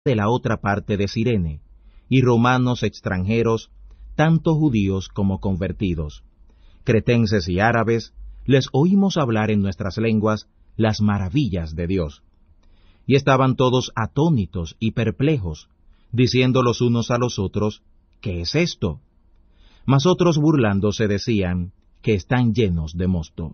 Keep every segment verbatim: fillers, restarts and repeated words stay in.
de la otra parte de Cirene, y romanos extranjeros, tanto judíos como convertidos, cretenses y árabes, les oímos hablar en nuestras lenguas las maravillas de Dios. Y estaban todos atónitos y perplejos, diciendo los unos a los otros, ¿qué es esto? Mas otros burlándose decían, que están llenos de mosto.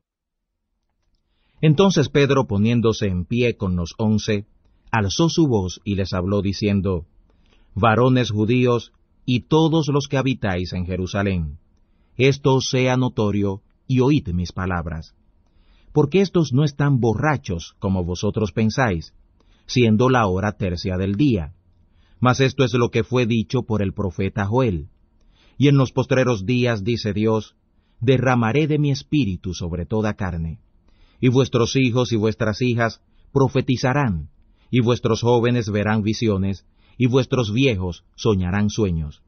Entonces Pedro, poniéndose en pie con los once, alzó su voz y les habló diciendo, varones judíos, y todos los que habitáis en Jerusalén, esto os sea notorio, y oíd mis palabras. Porque estos no están borrachos, como vosotros pensáis, siendo la hora tercia del día. Mas esto es lo que fue dicho por el profeta Joel. Y en los postreros días, dice Dios, derramaré de mi espíritu sobre toda carne, y vuestros hijos y vuestras hijas profetizarán, y vuestros jóvenes verán visiones, y vuestros viejos soñarán sueños.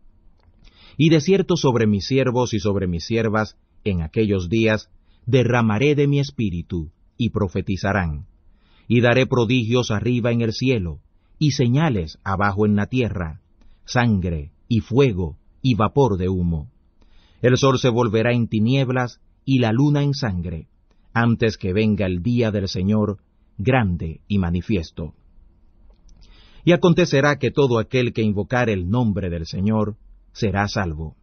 Y de cierto sobre mis siervos y sobre mis siervas, en aquellos días, derramaré de mi espíritu, y profetizarán. Y daré prodigios arriba en el cielo, y señales abajo en la tierra, sangre, y fuego, y vapor de humo. El sol se volverá en tinieblas, y la luna en sangre, antes que venga el día del Señor, grande y manifiesto. Y acontecerá que todo aquel que invocare el nombre del Señor será salvo.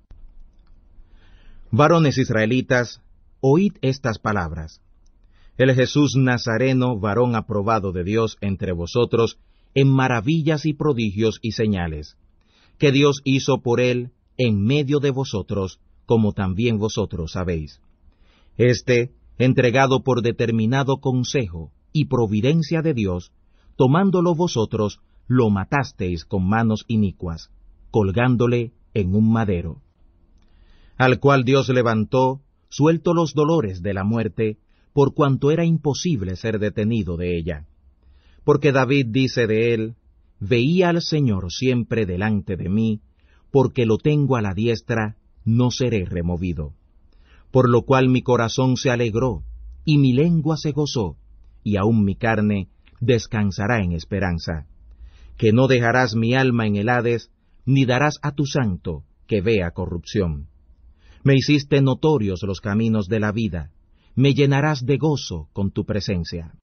Varones israelitas, oíd estas palabras. El Jesús Nazareno, varón aprobado de Dios entre vosotros, en maravillas y prodigios y señales, que Dios hizo por él en medio de vosotros, como también vosotros sabéis. Este, entregado por determinado consejo y providencia de Dios, tomándolo vosotros, lo matasteis con manos inicuas, colgándole en un madero. Al cual Dios levantó, suelto los dolores de la muerte, por cuanto era imposible ser detenido de ella. Porque David dice de él, veía al Señor siempre delante de mí, porque lo tengo a la diestra, no seré removido. Por lo cual mi corazón se alegró, y mi lengua se gozó, y aun mi carne descansará en esperanza. Que no dejarás mi alma en el Hades, ni darás a tu santo que vea corrupción. Me hiciste notorios los caminos de la vida, me llenarás de gozo con tu presencia.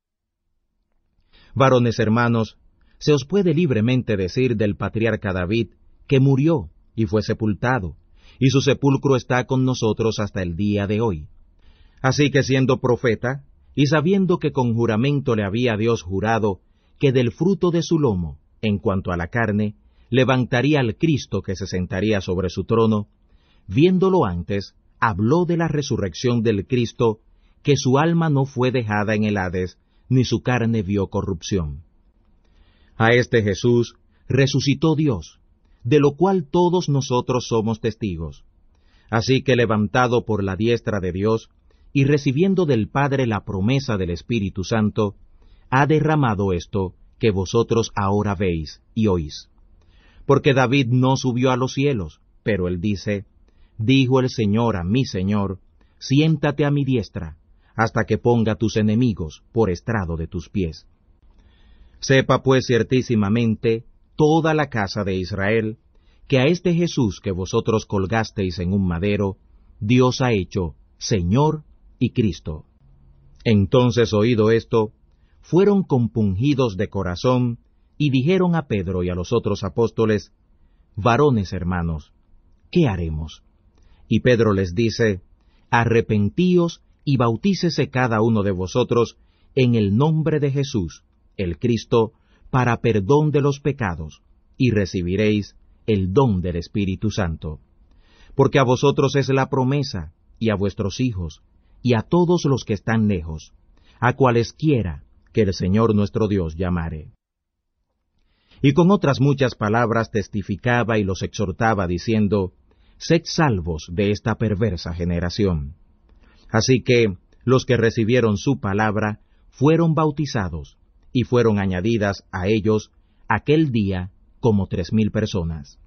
Varones hermanos, se os puede libremente decir del patriarca David, que murió y fue sepultado, y su sepulcro está con nosotros hasta el día de hoy. Así que siendo profeta, y sabiendo que con juramento le había Dios jurado, que del fruto de su lomo, en cuanto a la carne, levantaría al Cristo que se sentaría sobre su trono, viéndolo antes, habló de la resurrección del Cristo, que su alma no fue dejada en el Hades, ni su carne vio corrupción. A este Jesús resucitó Dios, de lo cual todos nosotros somos testigos. Así que levantado por la diestra de Dios, y recibiendo del Padre la promesa del Espíritu Santo, ha derramado esto que vosotros ahora veis y oís. Porque David no subió a los cielos, pero él dice, dijo el Señor a mi Señor, siéntate a mi diestra, hasta que ponga tus enemigos por estrado de tus pies. Sepa pues ciertísimamente toda la casa de Israel, que a este Jesús que vosotros colgasteis en un madero, Dios ha hecho Señor y Cristo. Entonces, oído esto, fueron compungidos de corazón, y dijeron a Pedro y a los otros apóstoles, varones hermanos, ¿qué haremos? Y Pedro les dice, arrepentíos y bautícese cada uno de vosotros en el nombre de Jesús, el Cristo, para perdón de los pecados, y recibiréis el don del Espíritu Santo. Porque a vosotros es la promesa, y a vuestros hijos, y a todos los que están lejos, a cualesquiera que el Señor nuestro Dios llamare. Y con otras muchas palabras testificaba y los exhortaba, diciendo, sed salvos de esta perversa generación. Así que los que recibieron su palabra fueron bautizados, y fueron añadidas a ellos aquel día como tres mil personas.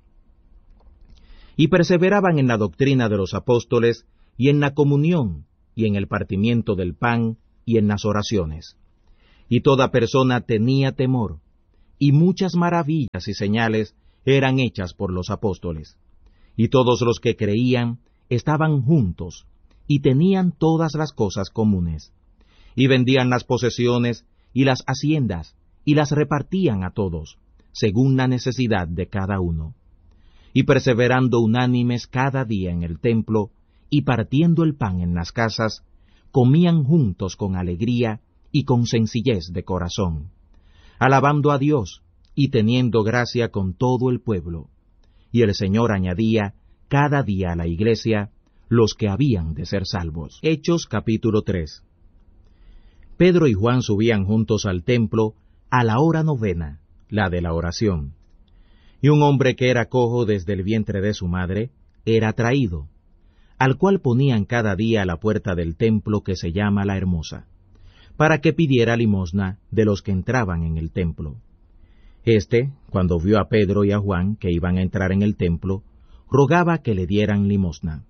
Y perseveraban en la doctrina de los apóstoles, y en la comunión, y en el partimiento del pan, y en las oraciones. Y toda persona tenía temor, y muchas maravillas y señales eran hechas por los apóstoles. Y todos los que creían estaban juntos, y tenían todas las cosas comunes. Y vendían las posesiones y las haciendas, y las repartían a todos, según la necesidad de cada uno. Y perseverando unánimes cada día en el templo, y partiendo el pan en las casas, comían juntos con alegría y con sencillez de corazón, alabando a Dios y teniendo gracia con todo el pueblo. Y el Señor añadía cada día a la iglesia los que habían de ser salvos. Hechos capítulo tres. Pedro y Juan subían juntos al templo a la hora novena, la de la oración. Y un hombre que era cojo desde el vientre de su madre era traído, al cual ponían cada día a la puerta del templo que se llama la Hermosa, para que pidiera limosna de los que entraban en el templo. Este, cuando vio a Pedro y a Juan que iban a entrar en el templo, rogaba que le dieran limosna.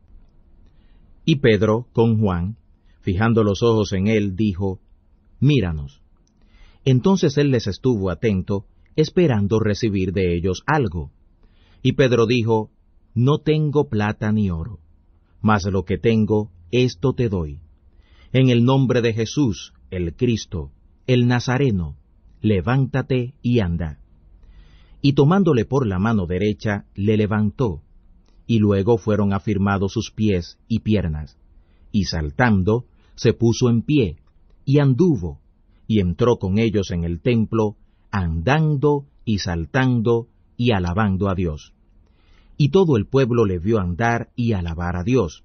Y Pedro, con Juan, fijando los ojos en él, dijo, «Míranos». Entonces él les estuvo atento, esperando recibir de ellos algo. Y Pedro dijo, «No tengo plata ni oro, mas lo que tengo, esto te doy. En el nombre de Jesús, el Cristo, el Nazareno, levántate y anda». Y tomándole por la mano derecha, le levantó, y luego fueron afirmados sus pies y piernas, y saltando, se puso en pie, y anduvo, y entró con ellos en el templo, andando y saltando y alabando a Dios. Y todo el pueblo le vio andar y alabar a Dios.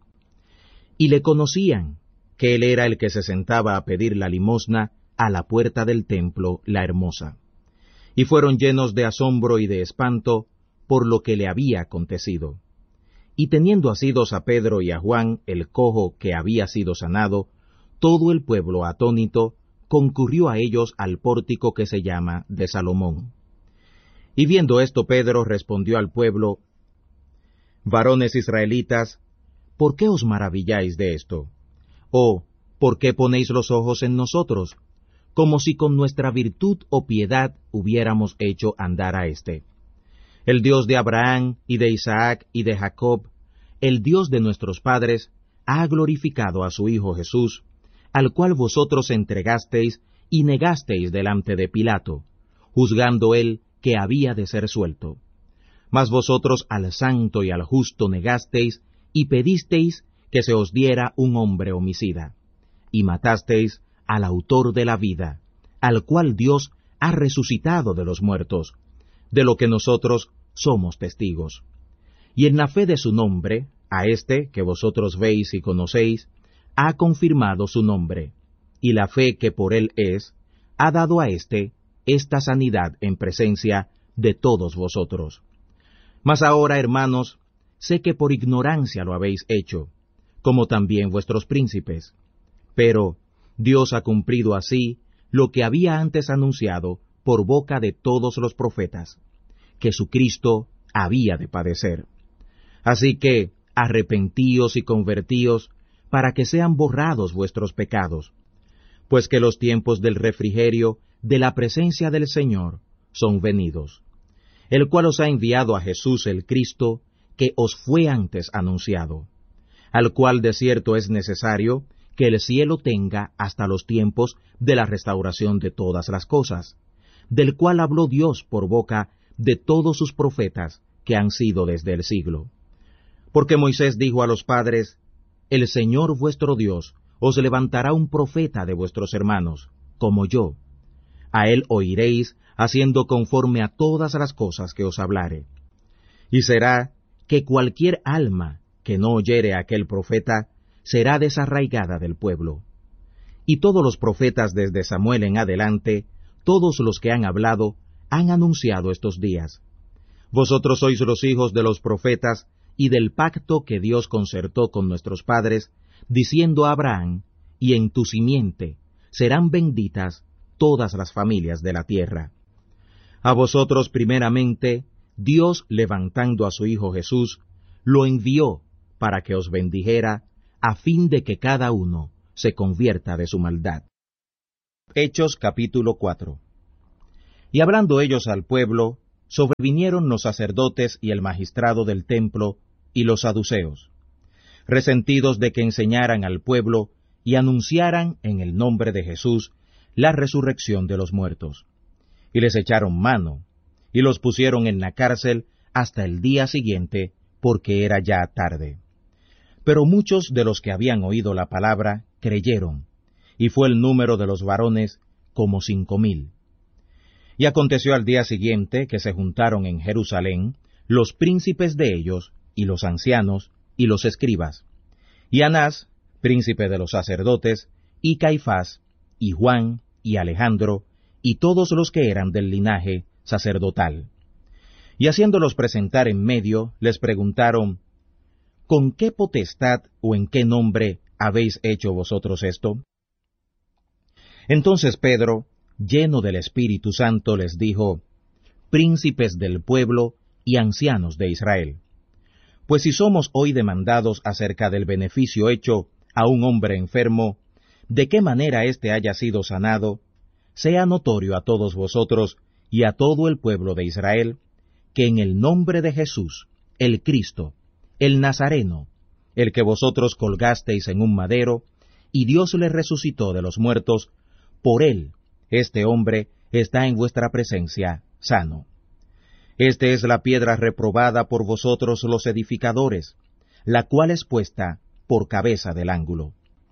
Y le conocían, que él era el que se sentaba a pedir la limosna a la puerta del templo, la Hermosa. Y fueron llenos de asombro y de espanto por lo que le había acontecido. Y teniendo asidos a Pedro y a Juan, el cojo que había sido sanado, todo el pueblo atónito concurrió a ellos al pórtico que se llama de Salomón. Y viendo esto, Pedro respondió al pueblo, «Varones israelitas, ¿por qué os maravilláis de esto? ¿O por qué ponéis los ojos en nosotros, como si con nuestra virtud o piedad hubiéramos hecho andar a éste? El Dios de Abraham y de Isaac y de Jacob, el Dios de nuestros padres, ha glorificado a su Hijo Jesús, al cual vosotros entregasteis y negasteis delante de Pilato, juzgando él que había de ser suelto. Mas vosotros al santo y al justo negasteis y pedisteis que se os diera un hombre homicida, y matasteis al autor de la vida, al cual Dios ha resucitado de los muertos, de lo que nosotros somos testigos. Y en la fe de su nombre, a este que vosotros veis y conocéis, ha confirmado su nombre, y la fe que por él es, ha dado a éste esta sanidad en presencia de todos vosotros. Mas ahora, hermanos, sé que por ignorancia lo habéis hecho, como también vuestros príncipes. Pero Dios ha cumplido así lo que había antes anunciado por boca de todos los profetas, que su Cristo había de padecer. Así que arrepentíos y convertíos, para que sean borrados vuestros pecados, pues que los tiempos del refrigerio de la presencia del Señor son venidos, el cual os ha enviado a Jesús el Cristo, que os fue antes anunciado, al cual de cierto es necesario que el cielo tenga hasta los tiempos de la restauración de todas las cosas, del cual habló Dios por boca de todos sus profetas que han sido desde el siglo. Porque Moisés dijo a los padres, «El Señor vuestro Dios os levantará un profeta de vuestros hermanos, como yo. A él oiréis, haciendo conforme a todas las cosas que os hablare. Y será que cualquier alma que no oyere a aquel profeta será desarraigada del pueblo. Y todos los profetas desde Samuel en adelante, todos los que han hablado, han anunciado estos días. Vosotros sois los hijos de los profetas y del pacto que Dios concertó con nuestros padres, diciendo a Abraham, y en tu simiente serán benditas todas las familias de la tierra. A vosotros primeramente, Dios, levantando a su Hijo Jesús, lo envió para que os bendijera, a fin de que cada uno se convierta de su maldad». Hechos capítulo cuatro. Y hablando ellos al pueblo, sobrevinieron los sacerdotes y el magistrado del templo y los saduceos, resentidos de que enseñaran al pueblo y anunciaran en el nombre de Jesús la resurrección de los muertos. Y les echaron mano, y los pusieron en la cárcel hasta el día siguiente, porque era ya tarde. Pero muchos de los que habían oído la palabra creyeron, y fue el número de los varones como cinco mil. Y aconteció al día siguiente que se juntaron en Jerusalén los príncipes de ellos, y los ancianos, y los escribas, y Anás, príncipe de los sacerdotes, y Caifás, y Juan, y Alejandro, y todos los que eran del linaje sacerdotal. Y haciéndolos presentar en medio, les preguntaron, ¿con qué potestad o en qué nombre habéis hecho vosotros esto? Entonces Pedro, lleno del Espíritu Santo, les dijo, príncipes del pueblo y ancianos de Israel, pues si somos hoy demandados acerca del beneficio hecho a un hombre enfermo, de qué manera éste haya sido sanado, sea notorio a todos vosotros y a todo el pueblo de Israel, que en el nombre de Jesús, el Cristo, el Nazareno, el que vosotros colgasteis en un madero, y Dios le resucitó de los muertos, por él, este hombre está en vuestra presencia sano. Esta es la piedra reprobada por vosotros los edificadores, la cual es puesta por cabeza del ángulo.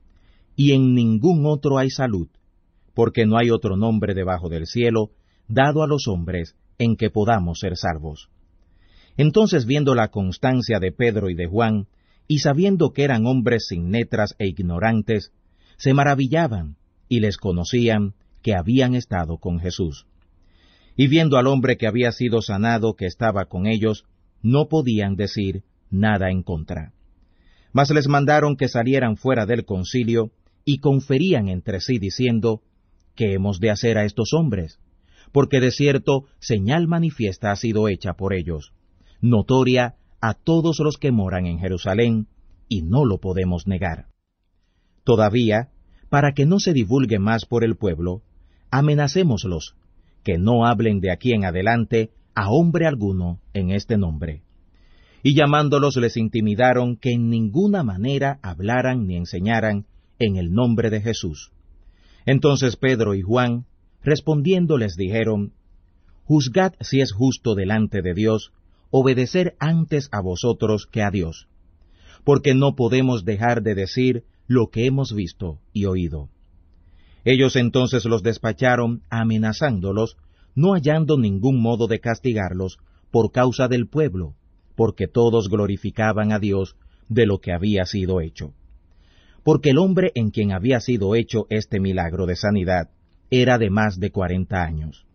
Y en ningún otro hay salud, porque no hay otro nombre debajo del cielo, dado a los hombres, en que podamos ser salvos. Entonces, viendo la constancia de Pedro y de Juan, y sabiendo que eran hombres sin letras e ignorantes, se maravillaban, y les conocían que habían estado con Jesús. Y viendo al hombre que había sido sanado, que estaba con ellos, no podían decir nada en contra. Mas les mandaron que salieran fuera del concilio, y conferían entre sí diciendo, ¿qué hemos de hacer a estos hombres? Porque de cierto señal manifiesta ha sido hecha por ellos, notoria a todos los que moran en Jerusalén, y no lo podemos negar. Todavía, para que no se divulgue más por el pueblo, amenacémoslos, que no hablen de aquí en adelante a hombre alguno en este nombre. Y llamándolos les intimidaron que en ninguna manera hablaran ni enseñaran en el nombre de Jesús. Entonces Pedro y Juan, respondiendo, les dijeron, juzgad si es justo delante de Dios obedecer antes a vosotros que a Dios, porque no podemos dejar de decir lo que hemos visto y oído. Ellos entonces los despacharon amenazándolos, no hallando ningún modo de castigarlos por causa del pueblo, porque todos glorificaban a Dios de lo que había sido hecho. Porque el hombre en quien había sido hecho este milagro de sanidad era de más de cuarenta años.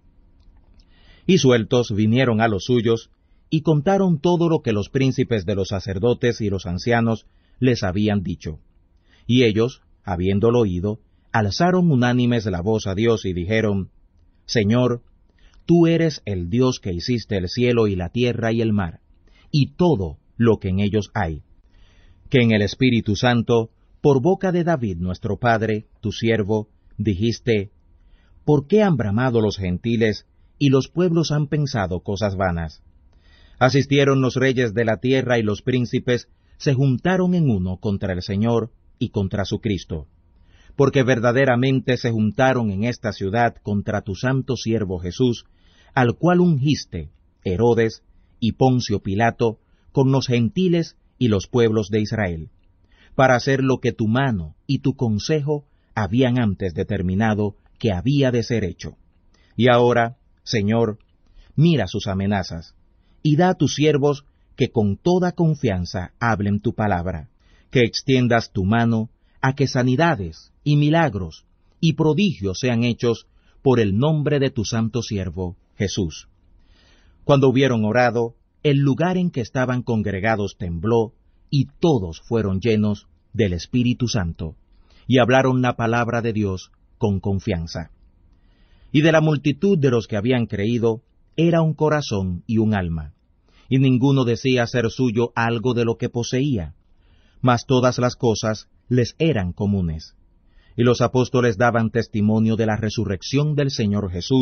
Y sueltos vinieron a los suyos, y contaron todo lo que los príncipes de los sacerdotes y los ancianos les habían dicho. Y ellos, habiéndolo oído, alzaron unánimes la voz a Dios y dijeron, Señor, tú eres el Dios que hiciste el cielo y la tierra y el mar, y todo lo que en ellos hay, que en el Espíritu Santo, por boca de David nuestro padre, tu siervo, dijiste, ¿por qué han bramado los gentiles y los pueblos han pensado cosas vanas? Asistieron los reyes de la tierra y los príncipes se juntaron en uno contra el Señor y contra su Cristo, porque verdaderamente se juntaron en esta ciudad contra tu santo siervo Jesús, al cual ungiste, Herodes y Poncio Pilato, con los gentiles y los pueblos de Israel, para hacer lo que tu mano y tu consejo habían antes determinado que había de ser hecho. Y ahora, Señor, mira sus amenazas, y da a tus siervos que con toda confianza hablen tu palabra, que extiendas tu mano a que sanidades y milagros y prodigios sean hechos por el nombre de tu santo siervo Jesús. Cuando hubieron orado, el lugar en que estaban congregados tembló, y todos fueron llenos del Espíritu Santo, y hablaron la palabra de Dios con confianza. Y de la multitud de los que habían creído, era un corazón y un alma, y ninguno decía ser suyo algo de lo que poseía, mas todas las cosas les eran comunes. Y los apóstoles daban testimonio de la resurrección del Señor Jesús,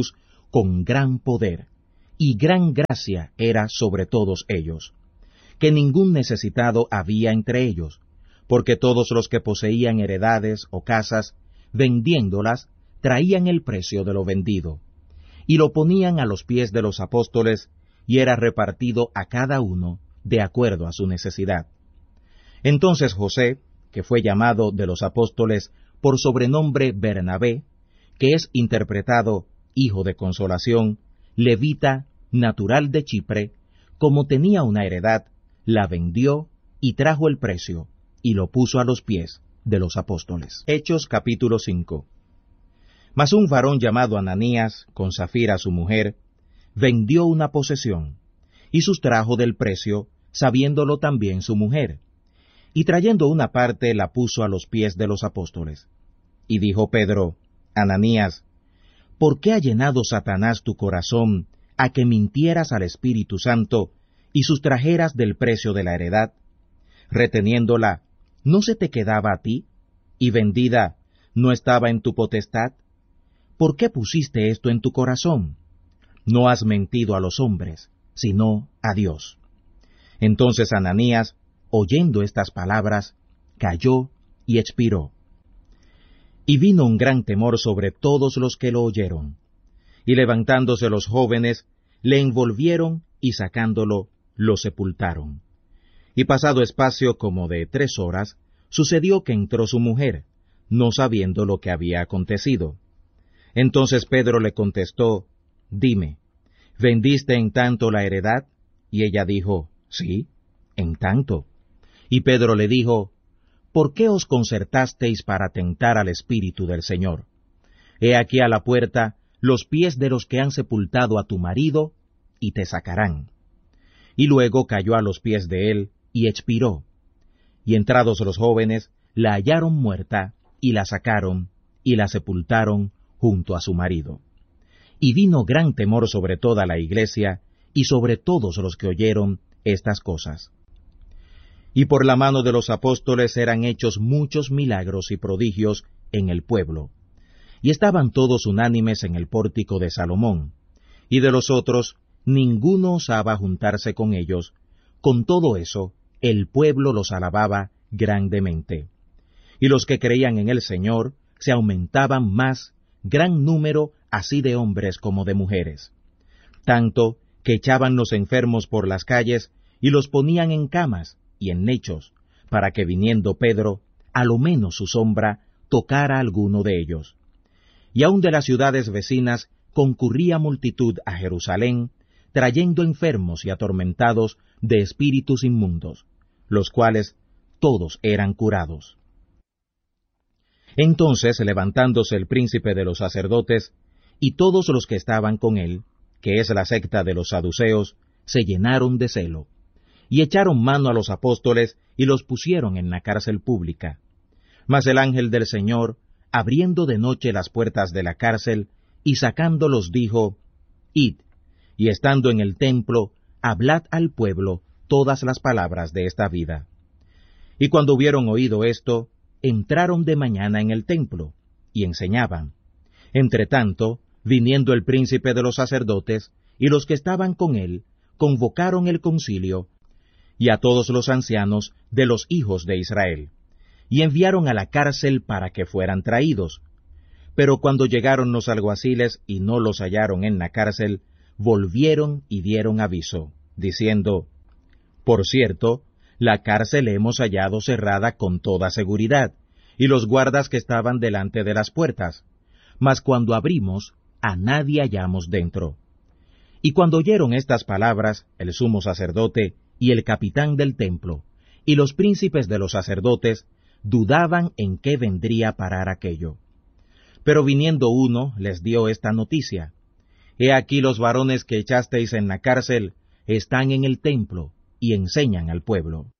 con gran poder, y gran gracia era sobre todos ellos, que ningún necesitado había entre ellos, porque todos los que poseían heredades o casas, vendiéndolas, traían el precio de lo vendido, y lo ponían a los pies de los apóstoles, y era repartido a cada uno de acuerdo a su necesidad. Entonces José, que fue llamado de los apóstoles por sobrenombre Bernabé, que es interpretado hijo de consolación, levita, natural de Chipre, como tenía una heredad, la vendió y trajo el precio, y lo puso a los pies de los apóstoles. Hechos capítulo cinco. Mas un varón llamado Ananías, con Safira su mujer, vendió una posesión, y sustrajo del precio, sabiéndolo también su mujer, y trayendo una parte la puso a los pies de los apóstoles. Y dijo Pedro, Ananías, ¿por qué ha llenado Satanás tu corazón a que mintieras al Espíritu Santo y sustrajeras del precio de la heredad? Reteniéndola, ¿no se te quedaba a ti? Y vendida, ¿no estaba en tu potestad? ¿Por qué pusiste esto en tu corazón? No has mentido a los hombres, sino a Dios. Entonces Ananías, oyendo estas palabras, cayó y expiró. Y vino un gran temor sobre todos los que lo oyeron. Y levantándose los jóvenes, le envolvieron y sacándolo, lo sepultaron. Y pasado espacio como de tres horas, sucedió que entró su mujer, no sabiendo lo que había acontecido. Entonces Pedro le contestó, Dime, ¿vendiste en tanto la heredad? Y ella dijo, Sí, en tanto. Y Pedro le dijo, ¿por qué os concertasteis para tentar al Espíritu del Señor? He aquí a la puerta los pies de los que han sepultado a tu marido, y te sacarán. Y luego cayó a los pies de él, y expiró. Y entrados los jóvenes, la hallaron muerta, y la sacaron, y la sepultaron junto a su marido. Y vino gran temor sobre toda la iglesia, y sobre todos los que oyeron estas cosas. Y por la mano de los apóstoles eran hechos muchos milagros y prodigios en el pueblo. Y estaban todos unánimes en el pórtico de Salomón, y de los otros ninguno osaba juntarse con ellos. Con todo eso, el pueblo los alababa grandemente. Y los que creían en el Señor se aumentaban más, gran número así de hombres como de mujeres. Tanto que echaban los enfermos por las calles y los ponían en camas y en lechos, para que viniendo Pedro, a lo menos su sombra, tocara a alguno de ellos. Y aun de las ciudades vecinas concurría multitud a Jerusalén, trayendo enfermos y atormentados de espíritus inmundos, los cuales todos eran curados. Entonces, levantándose el príncipe de los sacerdotes, y todos los que estaban con él, que es la secta de los saduceos, se llenaron de celo, y echaron mano a los apóstoles y los pusieron en la cárcel pública. Mas el ángel del Señor, abriendo de noche las puertas de la cárcel, y sacándolos dijo, Id, y estando en el templo, hablad al pueblo todas las palabras de esta vida. Y cuando hubieron oído esto, entraron de mañana en el templo, y enseñaban. Entretanto, viniendo el príncipe de los sacerdotes, y los que estaban con él, convocaron el concilio, y a todos los ancianos de los hijos de Israel, y enviaron a la cárcel para que fueran traídos. Pero cuando llegaron los alguaciles y no los hallaron en la cárcel, volvieron y dieron aviso, diciendo, Por cierto, la cárcel hemos hallado cerrada con toda seguridad, y los guardas que estaban delante de las puertas, mas cuando abrimos, a nadie hallamos dentro. Y cuando oyeron estas palabras, el sumo sacerdote y el capitán del templo, y los príncipes de los sacerdotes, dudaban en qué vendría a parar aquello. Pero viniendo uno, les dio esta noticia: He aquí los varones que echasteis en la cárcel están en el templo, y enseñan al pueblo.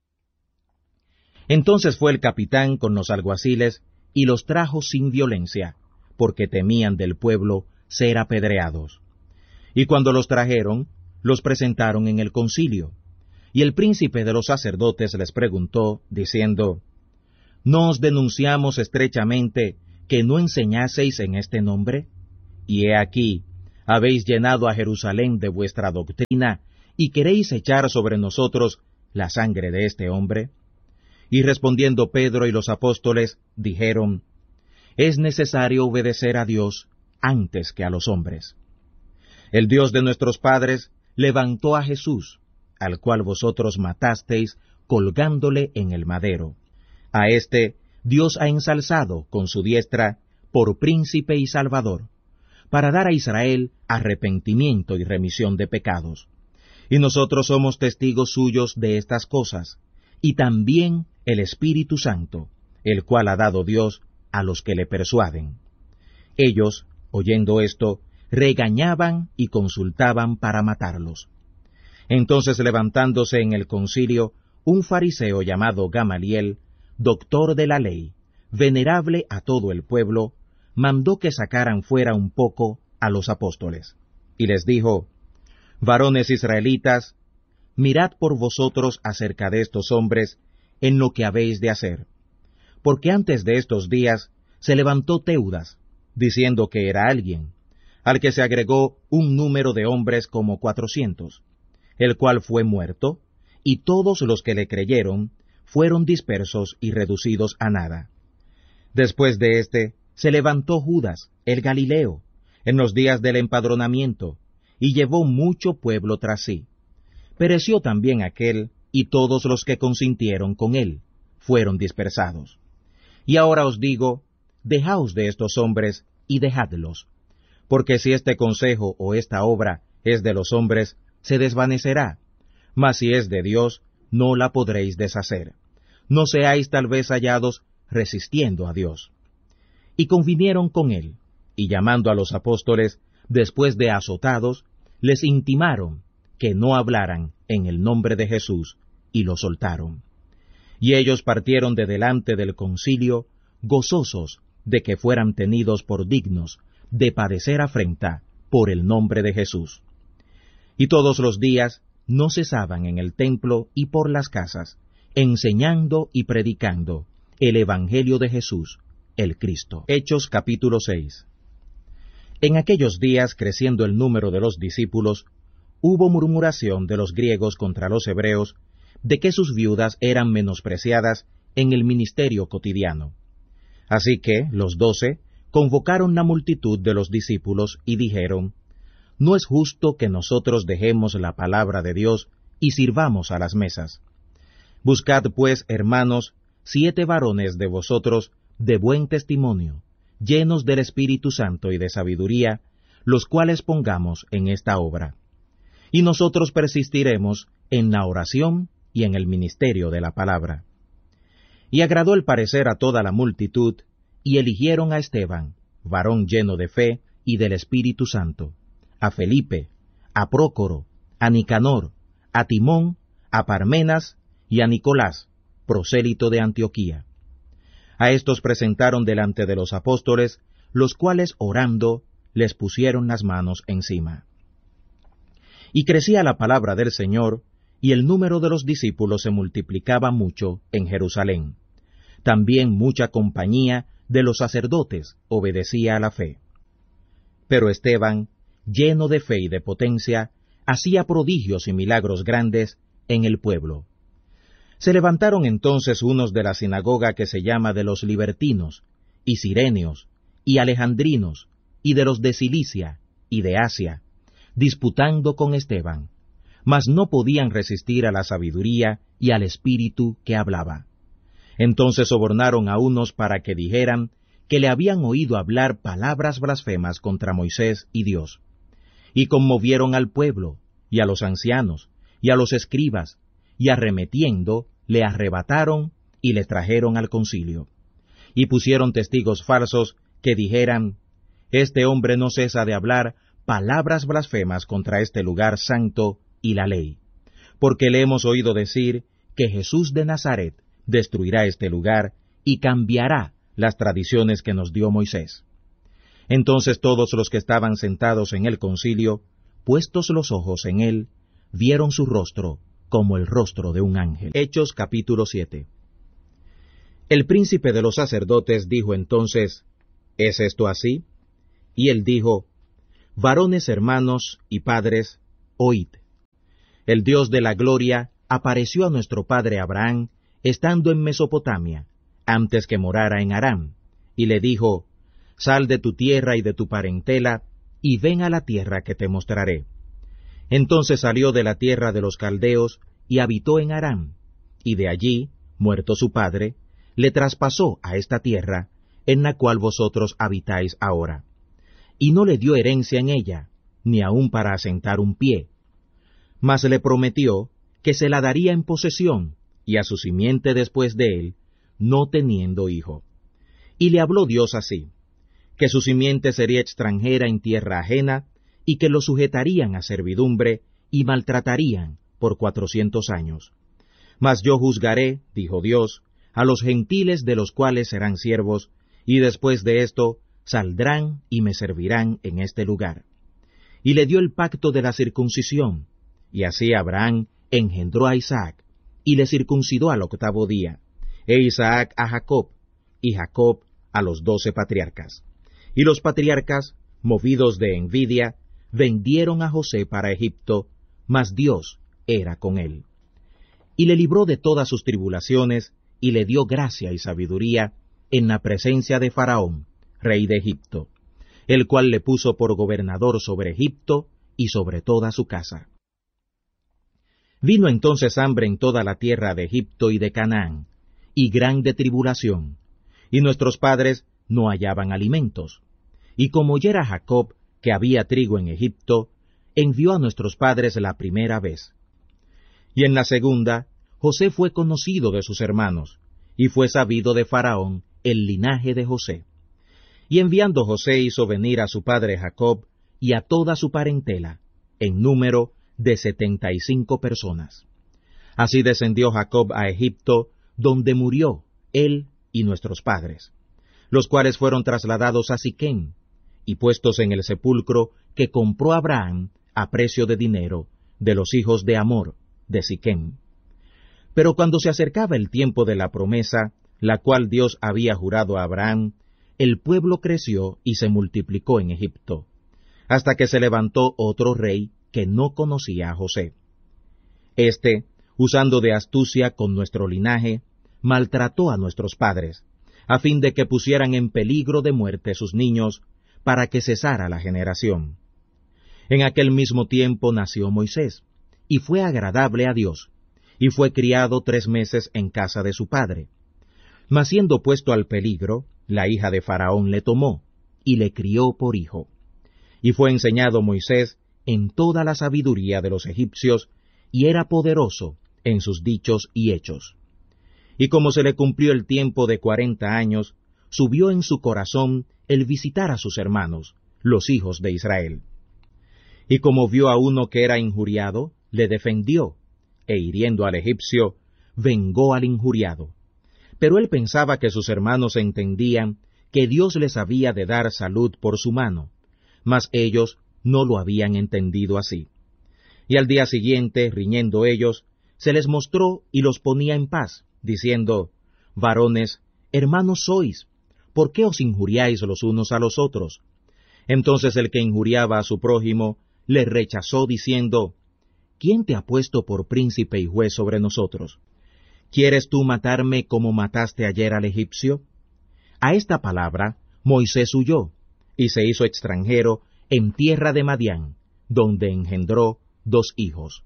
Entonces fue el capitán con los alguaciles, y los trajo sin violencia, porque temían del pueblo ser apedreados. Y cuando los trajeron, los presentaron en el concilio. Y el príncipe de los sacerdotes les preguntó, diciendo, ¿No os denunciamos estrechamente que no enseñaseis en este nombre? Y he aquí, Habéis llenado a Jerusalén de vuestra doctrina, y queréis echar sobre nosotros la sangre de este hombre. Y respondiendo Pedro y los apóstoles, dijeron, Es necesario obedecer a Dios antes que a los hombres. El Dios de nuestros padres levantó a Jesús, al cual vosotros matasteis colgándole en el madero. A éste Dios ha ensalzado con su diestra por príncipe y salvador, para dar a Israel arrepentimiento y remisión de pecados. Y nosotros somos testigos suyos de estas cosas, y también el Espíritu Santo, el cual ha dado Dios a los que le persuaden. Ellos, oyendo esto, regañaban y consultaban para matarlos. Entonces, levantándose en el concilio, un fariseo llamado Gamaliel, doctor de la ley, venerable a todo el pueblo, mandó que sacaran fuera un poco a los apóstoles, y les dijo, Varones israelitas, mirad por vosotros acerca de estos hombres en lo que habéis de hacer, porque antes de estos días se levantó Teudas, diciendo que era alguien, al que se agregó un número de hombres como cuatrocientos, el cual fue muerto, y todos los que le creyeron fueron dispersos y reducidos a nada. Después de éste, se levantó Judas, el Galileo, en los días del empadronamiento, y llevó mucho pueblo tras sí. Pereció también aquel, y todos los que consintieron con él fueron dispersados. Y ahora os digo, dejaos de estos hombres, y dejadlos, porque si este consejo o esta obra es de los hombres, se desvanecerá, mas si es de Dios, no la podréis deshacer. No seáis tal vez hallados resistiendo a Dios. Y convinieron con él, y llamando a los apóstoles, después de azotados, les intimaron que no hablaran en el nombre de Jesús, y lo soltaron. Y ellos partieron de delante del concilio, gozosos de que fueran tenidos por dignos de padecer afrenta por el nombre de Jesús. Y todos los días no cesaban en el templo y por las casas, enseñando y predicando el Evangelio de Jesús, el Cristo. Hechos capítulo seis. En aquellos días, creciendo el número de los discípulos, hubo murmuración de los griegos contra los hebreos, de que sus viudas eran menospreciadas en el ministerio cotidiano. Así que los doce convocaron la multitud de los discípulos y dijeron, No es justo que nosotros dejemos la palabra de Dios y sirvamos a las mesas. Buscad pues, hermanos, siete varones de vosotros de buen testimonio, llenos del Espíritu Santo y de sabiduría, los cuales pongamos en esta obra. Y nosotros persistiremos en la oración y en el ministerio de la palabra. Y agradó el parecer a toda la multitud, y eligieron a Esteban, varón lleno de fe y del Espíritu Santo, a Felipe, a Prócoro, a Nicanor, a Timón, a Parmenas y a Nicolás, prosélito de Antioquía. A estos presentaron delante de los apóstoles, los cuales orando les pusieron las manos encima. Y crecía la palabra del Señor, y el número de los discípulos se multiplicaba mucho en Jerusalén. También mucha compañía de los sacerdotes obedecía a la fe. Pero Esteban, lleno de fe y de potencia, hacía prodigios y milagros grandes en el pueblo. Se levantaron entonces unos de la sinagoga que se llama de los libertinos, y sireneos, y alejandrinos, y de los de Cilicia, y de Asia, disputando con Esteban, mas no podían resistir a la sabiduría y al espíritu que hablaba. Entonces sobornaron a unos para que dijeran que le habían oído hablar palabras blasfemas contra Moisés y Dios. Y conmovieron al pueblo, y a los ancianos, y a los escribas, y arremetiendo, le arrebataron y le trajeron al concilio. Y pusieron testigos falsos que dijeran, Este hombre no cesa de hablar palabras blasfemas contra este lugar santo y la ley, porque le hemos oído decir que Jesús de Nazaret destruirá este lugar y cambiará las tradiciones que nos dio Moisés. Entonces todos los que estaban sentados en el concilio, puestos los ojos en él, vieron su rostro como el rostro de un ángel. Hechos capítulo siete. El príncipe de los sacerdotes dijo entonces, ¿Es esto así? Y él dijo, Varones hermanos y padres, oíd. El Dios de la gloria apareció a nuestro padre Abraham, estando en Mesopotamia, antes que morara en Aram, y le dijo, Sal de tu tierra y de tu parentela, y ven a la tierra que te mostraré. Entonces salió de la tierra de los caldeos, y habitó en Aram, y de allí, muerto su padre, le traspasó a esta tierra, en la cual vosotros habitáis ahora. Y no le dio herencia en ella, ni aun para asentar un pie. Mas le prometió que se la daría en posesión, y a su simiente después de él, no teniendo hijo. Y le habló Dios así, que su simiente sería extranjera en tierra ajena, y que lo sujetarían a servidumbre, y maltratarían por cuatrocientos años. Mas yo juzgaré, dijo Dios, a los gentiles de los cuales serán siervos, y después de esto saldrán y me servirán en este lugar. Y le dio el pacto de la circuncisión, y así Abraham engendró a Isaac, y le circuncidó al octavo día, e Isaac a Jacob, y Jacob a los doce patriarcas. Y los patriarcas, movidos de envidia, vendieron a José para Egipto, mas Dios era con él. Y le libró de todas sus tribulaciones, y le dio gracia y sabiduría en la presencia de Faraón, rey de Egipto, el cual le puso por gobernador sobre Egipto y sobre toda su casa. Vino entonces hambre en toda la tierra de Egipto y de Canaán, y grande tribulación, y nuestros padres no hallaban alimentos. Y como oyera Jacob que había trigo en Egipto, envió a nuestros padres la primera vez. Y en la segunda, José fue conocido de sus hermanos, y fue sabido de Faraón el linaje de José. Y enviando José hizo venir a su padre Jacob y a toda su parentela, en número de setenta y cinco personas. Así descendió Jacob a Egipto, donde murió él y nuestros padres, los cuales fueron trasladados a Siquem, y puestos en el sepulcro que compró Abraham a precio de dinero de los hijos de Amor, de Siquem. Pero cuando se acercaba el tiempo de la promesa, la cual Dios había jurado a Abraham, el pueblo creció y se multiplicó en Egipto, hasta que se levantó otro rey que no conocía a José. Este, usando de astucia con nuestro linaje, maltrató a nuestros padres, a fin de que pusieran en peligro de muerte sus niños, para que cesara la generación. En aquel mismo tiempo nació Moisés, y fue agradable a Dios, y fue criado tres meses en casa de su padre. Mas siendo puesto al peligro, la hija de Faraón le tomó, y le crió por hijo. Y fue enseñado Moisés en toda la sabiduría de los egipcios, y era poderoso en sus dichos y hechos. Y como se le cumplió el tiempo de cuarenta años, subió en su corazón el visitar a sus hermanos, los hijos de Israel. Y como vio a uno que era injuriado, le defendió, e hiriendo al egipcio, vengó al injuriado. Pero él pensaba que sus hermanos entendían que Dios les había de dar salud por su mano, mas ellos no lo habían entendido así. Y al día siguiente, riñendo ellos, se les mostró y los ponía en paz, diciendo, Varones, hermanos sois, ¿por qué os injuriáis los unos a los otros? Entonces el que injuriaba a su prójimo le rechazó, diciendo, ¿quién te ha puesto por príncipe y juez sobre nosotros? ¿Quieres tú matarme como mataste ayer al egipcio? A esta palabra Moisés huyó, y se hizo extranjero en tierra de Madián, donde engendró dos hijos.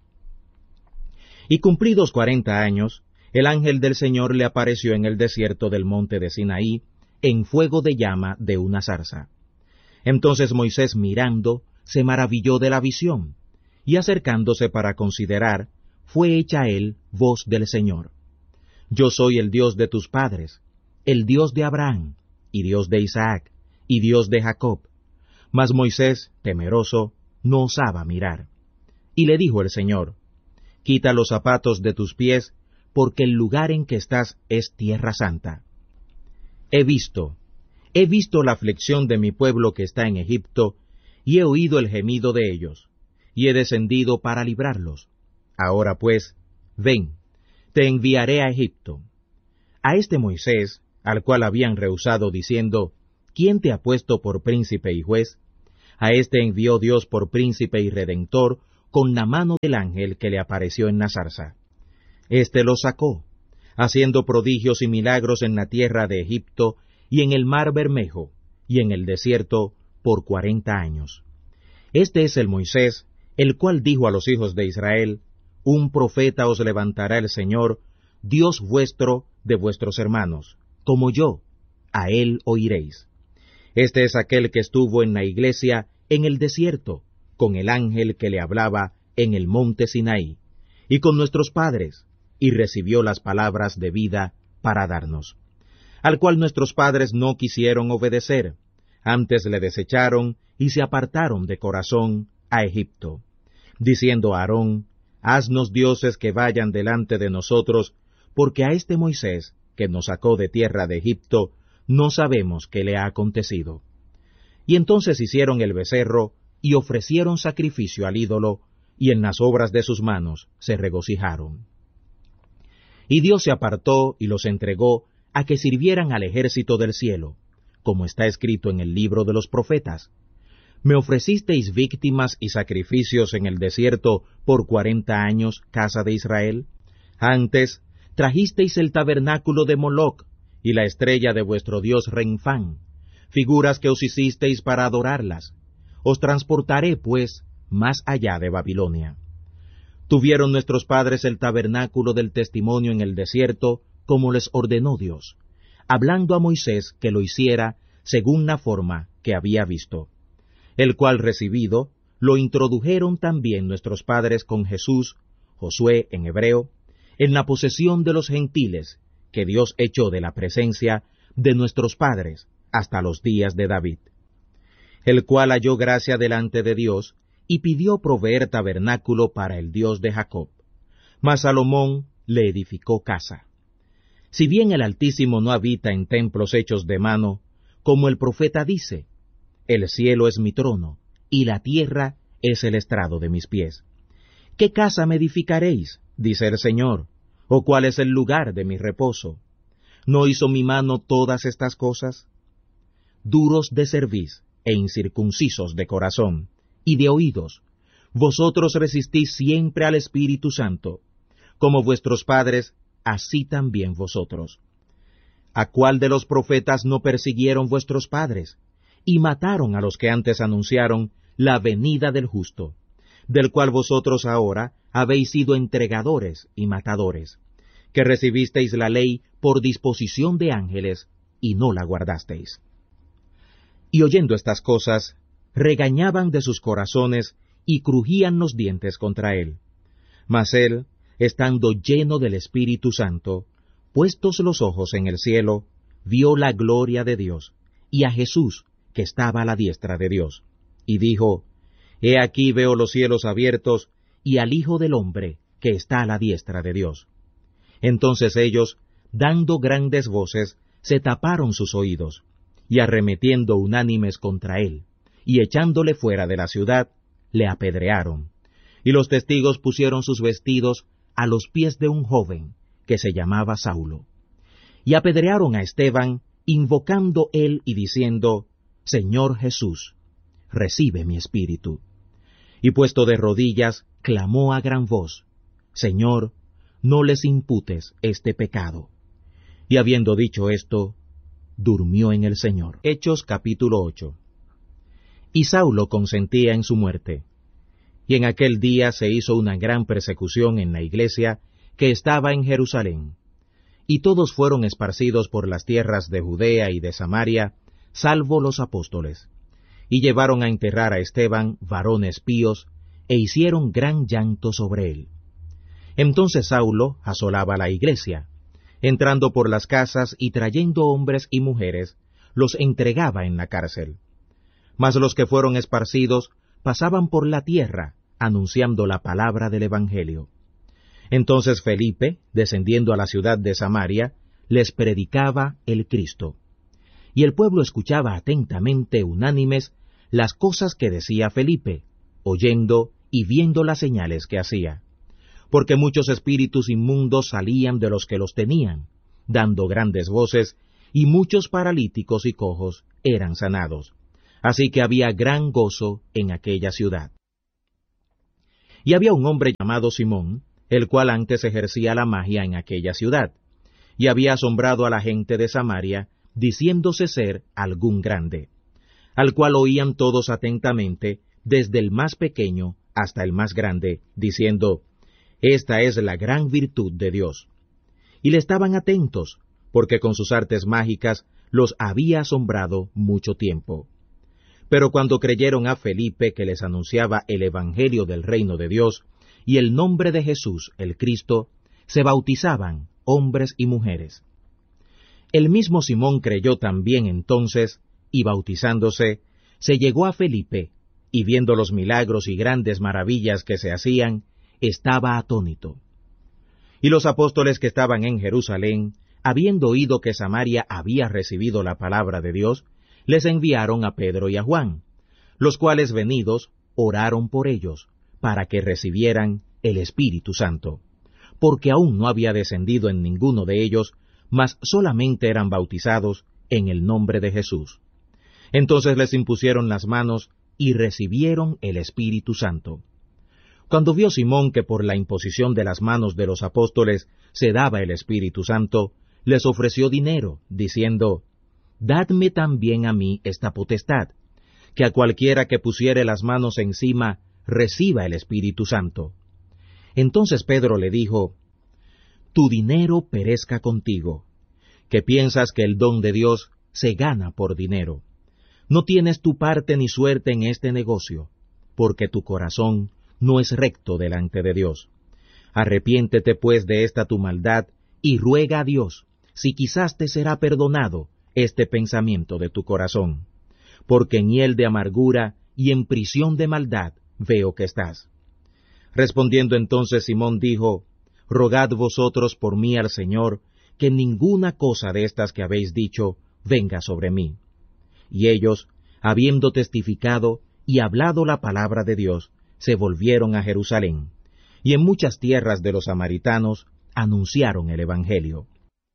Y cumplidos cuarenta años, el ángel del Señor le apareció en el desierto del monte de Sinaí, en fuego de llama de una zarza. Entonces Moisés, mirando, se maravilló de la visión, y acercándose para considerar, fue hecha a él voz del Señor. Yo soy el Dios de tus padres, el Dios de Abraham, y Dios de Isaac, y Dios de Jacob. Mas Moisés, temeroso, no osaba mirar. Y le dijo el Señor, quita los zapatos de tus pies, porque el lugar en que estás es tierra santa. He visto, he visto la aflicción de mi pueblo que está en Egipto, y he oído el gemido de ellos, y he descendido para librarlos. Ahora pues, ven, te enviaré a Egipto. A este Moisés, al cual habían rehusado diciendo, ¿quién te ha puesto por príncipe y juez? A éste envió Dios por príncipe y redentor con la mano del ángel que le apareció en la zarza. Éste lo sacó, haciendo prodigios y milagros en la tierra de Egipto y en el mar Bermejo y en el desierto por cuarenta años. Este es el Moisés, el cual dijo a los hijos de Israel: un profeta os levantará el Señor, Dios vuestro de vuestros hermanos, como yo, a él oiréis. Este es aquel que estuvo en la iglesia en el desierto, con el ángel que le hablaba en el monte Sinaí, y con nuestros padres, y recibió las palabras de vida para darnos, al cual nuestros padres no quisieron obedecer, antes le desecharon y se apartaron de corazón a Egipto, diciendo a Aarón: haznos dioses que vayan delante de nosotros, porque a este Moisés, que nos sacó de tierra de Egipto, no sabemos qué le ha acontecido. Y entonces hicieron el becerro, y ofrecieron sacrificio al ídolo, y en las obras de sus manos se regocijaron. Y Dios se apartó y los entregó a que sirvieran al ejército del cielo, como está escrito en el libro de los profetas: me ofrecisteis víctimas y sacrificios en el desierto por cuarenta años, casa de Israel. Antes trajisteis el tabernáculo de Moloc y la estrella de vuestro dios Renfán, figuras que os hicisteis para adorarlas. Os transportaré, pues, más allá de Babilonia. Tuvieron nuestros padres el tabernáculo del testimonio en el desierto, como les ordenó Dios, hablando a Moisés que lo hiciera según la forma que había visto, el cual recibido, lo introdujeron también nuestros padres con Jesús, Josué en hebreo, en la posesión de los gentiles, que Dios echó de la presencia de nuestros padres hasta los días de David, el cual halló gracia delante de Dios, y pidió proveer tabernáculo para el Dios de Jacob. Mas Salomón le edificó casa. Si bien el Altísimo no habita en templos hechos de mano, como el profeta dice: el cielo es mi trono, y la tierra es el estrado de mis pies. ¿Qué casa me edificaréis?, dice el Señor, ¿o cuál es el lugar de mi reposo? ¿No hizo mi mano todas estas cosas? Duros de cerviz e incircuncisos de corazón y de oídos, vosotros resistís siempre al Espíritu Santo, como vuestros padres, así también vosotros. ¿A cuál de los profetas no persiguieron vuestros padres, y mataron a los que antes anunciaron la venida del justo, del cual vosotros ahora habéis sido entregadores y matadores, que recibisteis la ley por disposición de ángeles, y no la guardasteis? Y oyendo estas cosas, regañaban de sus corazones, y crujían los dientes contra él. Mas él, estando lleno del Espíritu Santo, puestos los ojos en el cielo, vio la gloria de Dios, y a Jesús, que estaba a la diestra de Dios, y dijo: He aquí veo los cielos abiertos, y al Hijo del Hombre, que está a la diestra de Dios. Entonces ellos, dando grandes voces, se taparon sus oídos, y arremetiendo unánimes contra él, y echándole fuera de la ciudad, le apedrearon. Y los testigos pusieron sus vestidos a los pies de un joven, que se llamaba Saulo. Y apedrearon a Esteban, invocando él y diciendo: Señor Jesús, recibe mi espíritu. Y puesto de rodillas, clamó a gran voz: Señor, no les imputes este pecado. Y habiendo dicho esto, durmió en el Señor. Hechos capítulo ocho. Y Saulo consentía en su muerte. Y en aquel día se hizo una gran persecución en la iglesia que estaba en Jerusalén. Y todos fueron esparcidos por las tierras de Judea y de Samaria, salvo los apóstoles. Y llevaron a enterrar a Esteban varones píos, e hicieron gran llanto sobre él. Entonces Saulo asolaba la iglesia, entrando por las casas y trayendo hombres y mujeres, los entregaba en la cárcel. Mas los que fueron esparcidos pasaban por la tierra, anunciando la palabra del Evangelio. Entonces Felipe, descendiendo a la ciudad de Samaria, les predicaba el Cristo. Y el pueblo escuchaba atentamente, unánimes, las cosas que decía Felipe, oyendo y viendo las señales que hacía. Porque muchos espíritus inmundos salían de los que los tenían, dando grandes voces, y muchos paralíticos y cojos eran sanados. Así que había gran gozo en aquella ciudad. Y había un hombre llamado Simón, el cual antes ejercía la magia en aquella ciudad, y había asombrado a la gente de Samaria, diciéndose ser algún grande, al cual oían todos atentamente, desde el más pequeño hasta el más grande, diciendo, esta es la gran virtud de Dios. Y le estaban atentos, porque con sus artes mágicas los había asombrado mucho tiempo. Pero cuando creyeron a Felipe que les anunciaba el evangelio del reino de Dios, y el nombre de Jesús, el Cristo, se bautizaban hombres y mujeres. El mismo Simón creyó también entonces, y bautizándose, se llegó a Felipe, y viendo los milagros y grandes maravillas que se hacían, estaba atónito. Y los apóstoles que estaban en Jerusalén, habiendo oído que Samaria había recibido la palabra de Dios, les enviaron a Pedro y a Juan, los cuales venidos oraron por ellos, para que recibieran el Espíritu Santo, porque aún no había descendido en ninguno de ellos, mas solamente eran bautizados en el nombre de Jesús. Entonces les impusieron las manos y recibieron el Espíritu Santo. Cuando vio Simón que por la imposición de las manos de los apóstoles se daba el Espíritu Santo, les ofreció dinero, diciendo, «Dadme también a mí esta potestad, que a cualquiera que pusiere las manos encima reciba el Espíritu Santo». Entonces Pedro le dijo, «Tu dinero perezca contigo, que piensas que el don de Dios se gana por dinero. No tienes tu parte ni suerte en este negocio, porque tu corazón no es recto delante de Dios. Arrepiéntete pues de esta tu maldad, y ruega a Dios, si quizás te será perdonado este pensamiento de tu corazón, porque en hiel de amargura y en prisión de maldad veo que estás». Respondiendo entonces Simón dijo, «Rogad vosotros por mí al Señor, que ninguna cosa de estas que habéis dicho venga sobre mí». Y ellos, habiendo testificado y hablado la palabra de Dios, se volvieron a Jerusalén, y en muchas tierras de los samaritanos anunciaron el Evangelio.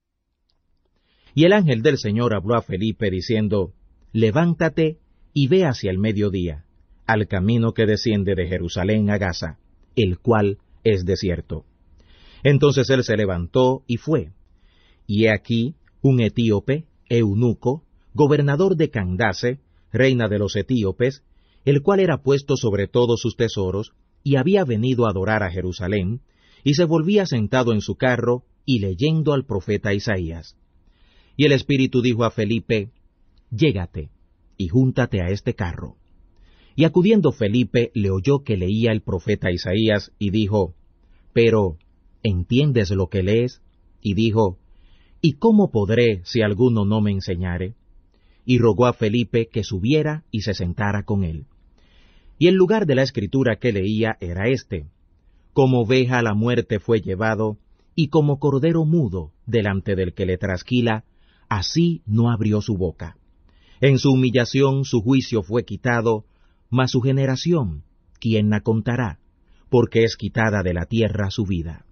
Y el ángel del Señor habló a Felipe diciendo, «Levántate y ve hacia el mediodía, al camino que desciende de Jerusalén a Gaza, el cual es desierto». Entonces él se levantó y fue. Y he aquí un etíope, eunuco, gobernador de Candace, reina de los etíopes, el cual era puesto sobre todos sus tesoros, y había venido a adorar a Jerusalén, y se volvía sentado en su carro, y leyendo al profeta Isaías. Y el Espíritu dijo a Felipe, «Llégate, y júntate a este carro». Y acudiendo Felipe le oyó que leía el profeta Isaías, y dijo, «Pero, ¿entiendes lo que lees?» Y dijo, «¿Y cómo podré si alguno no me enseñare?» Y rogó a Felipe que subiera y se sentara con él. Y el lugar de la escritura que leía era este: «Como oveja a la muerte fue llevado, y como cordero mudo delante del que le trasquila, así no abrió su boca. En su humillación su juicio fue quitado, mas su generación, ¿quién la contará? Porque es quitada de la tierra su vida».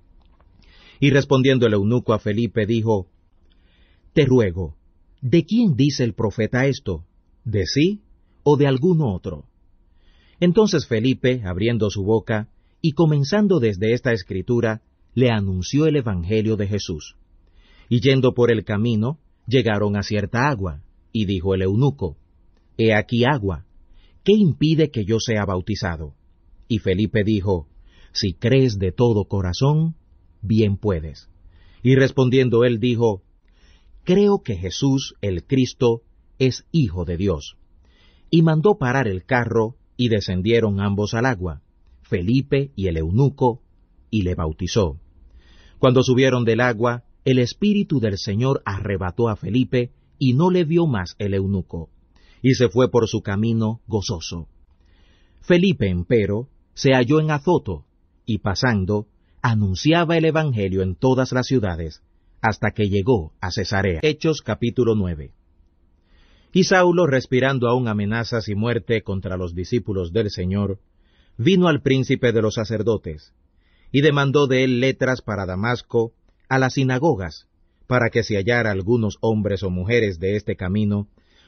Y respondiendo el eunuco a Felipe dijo, «Te ruego, ¿de quién dice el profeta esto? ¿De sí o de algún otro?» Entonces Felipe, abriendo su boca, y comenzando desde esta escritura, le anunció el evangelio de Jesús. Y yendo por el camino, llegaron a cierta agua, y dijo el eunuco, «He aquí agua, ¿qué impide que yo sea bautizado?» Y Felipe dijo, «Si crees de todo corazón, bien puedes». Y respondiendo él dijo, «Creo que Jesús, el Cristo, es Hijo de Dios». Y mandó parar el carro, y descendieron ambos al agua, Felipe y el eunuco, y le bautizó. Cuando subieron del agua, el Espíritu del Señor arrebató a Felipe, y no le vio más el eunuco, y se fue por su camino gozoso. Felipe, empero, se halló en Azoto, y pasando, anunciaba el Evangelio en todas las ciudades, hasta que llegó a Cesarea. Hechos capítulo nueve. Y Saulo, respirando aún amenazas y muerte contra los discípulos del Señor, vino al príncipe de los sacerdotes, y demandó de él letras para Damasco, a las sinagogas, para que se hallara algunos hombres o mujeres de este camino,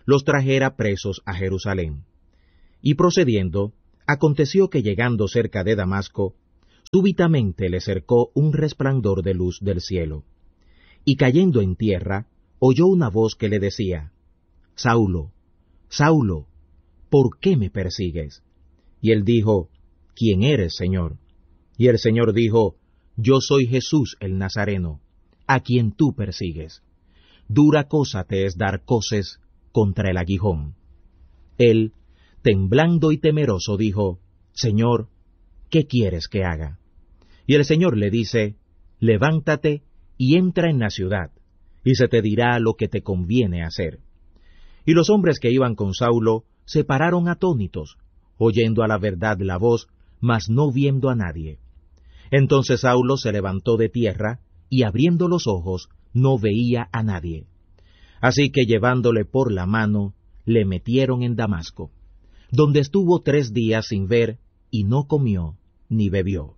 los trajera presos a Jerusalén. Y procediendo, aconteció que llegando cerca de Damasco, súbitamente le cercó un resplandor de luz del cielo. Y cayendo en tierra, oyó una voz que le decía, Saulo, Saulo, ¿por qué me persigues? Y él dijo, ¿quién eres, Señor? Y el Señor dijo, Yo soy Jesús el Nazareno, a quien tú persigues. Dura cosa te es dar coces contra el aguijón. Él, temblando y temeroso, dijo, Señor, ¿qué quieres que haga? Y el Señor le dice, Levántate y entra en la ciudad, y se te dirá lo que te conviene hacer. Y los hombres que iban con Saulo se pararon atónitos, oyendo a la verdad la voz, mas no viendo a nadie. Entonces Saulo se levantó de tierra, y abriendo los ojos, no veía a nadie. Así que llevándole por la mano, le metieron en Damasco, donde estuvo tres días sin ver, y no comió ni bebió.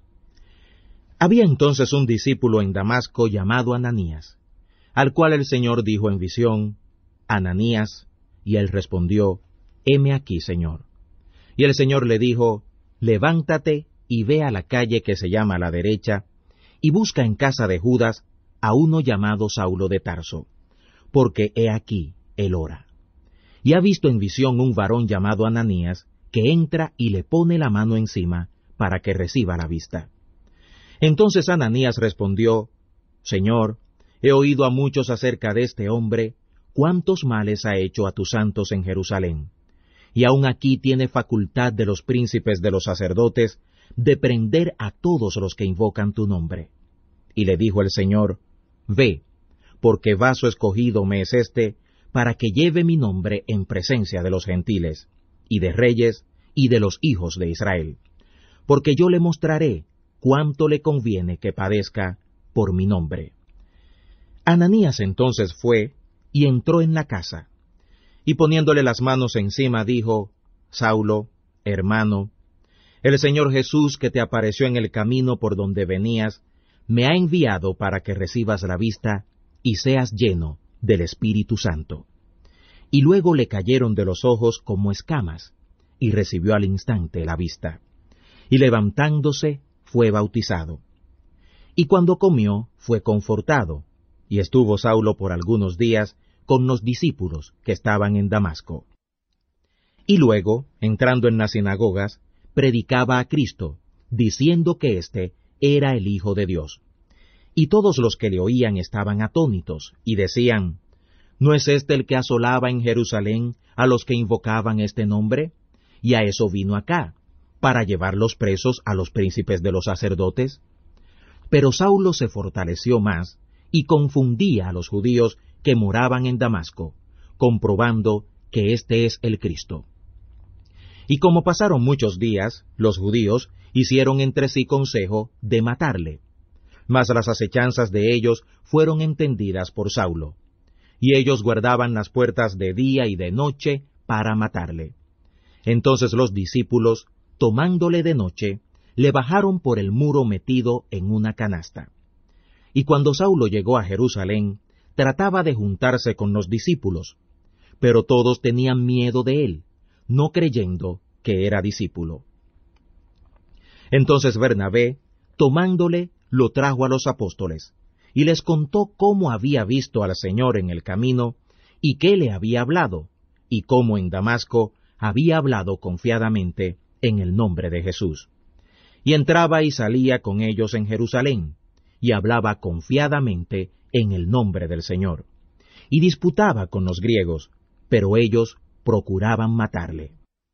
Había entonces un discípulo en Damasco llamado Ananías, al cual el Señor dijo en visión, Ananías, y él respondió, Heme aquí, Señor. Y el Señor le dijo, Levántate y ve a la calle que se llama La Derecha, y busca en casa de Judas a uno llamado Saulo de Tarso, porque he aquí, él ora. Y ha visto en visión un varón llamado Ananías, que entra y le pone la mano encima, para que reciba la vista. Entonces Ananías respondió, Señor, he oído a muchos acerca de este hombre, cuántos males ha hecho a tus santos en Jerusalén. Y aun aquí tiene facultad de los príncipes de los sacerdotes de prender a todos los que invocan tu nombre. Y le dijo el Señor, Ve, porque vaso escogido me es este, para que lleve mi nombre en presencia de los gentiles, y de reyes, y de los hijos de Israel. Porque yo le mostraré cuánto le conviene que padezca por mi nombre. Ananías entonces fue, y entró en la casa, y poniéndole las manos encima dijo, Saulo, hermano, el Señor Jesús que te apareció en el camino por donde venías, me ha enviado para que recibas la vista y seas lleno del Espíritu Santo. Y luego le cayeron de los ojos como escamas, y recibió al instante la vista. Y levantándose, fue bautizado. Y cuando comió, fue confortado, y estuvo Saulo por algunos días con los discípulos que estaban en Damasco. Y luego, entrando en las sinagogas, predicaba a Cristo, diciendo que éste era el Hijo de Dios. Y todos los que le oían estaban atónitos, y decían, ¿no es este el que asolaba en Jerusalén a los que invocaban este nombre? Y a eso vino acá, para llevarlos presos a los príncipes de los sacerdotes. Pero Saulo se fortaleció más, y confundía a los judíos que moraban en Damasco, comprobando que éste es el Cristo. Y como pasaron muchos días, los judíos hicieron entre sí consejo de matarle. Mas las acechanzas de ellos fueron entendidas por Saulo, y ellos guardaban las puertas de día y de noche para matarle. Entonces los discípulos, tomándole de noche, le bajaron por el muro metido en una canasta. Y cuando Saulo llegó a Jerusalén, trataba de juntarse con los discípulos, pero todos tenían miedo de él, no creyendo que era discípulo. Entonces Bernabé, tomándole, lo trajo a los apóstoles, y les contó cómo había visto al Señor en el camino, y qué le había hablado, y cómo en Damasco había hablado confiadamente en el nombre de Jesús. Y entraba y salía con ellos en Jerusalén, y hablaba confiadamente en el nombre del Señor, y disputaba con los griegos, pero ellos procuraban matarle.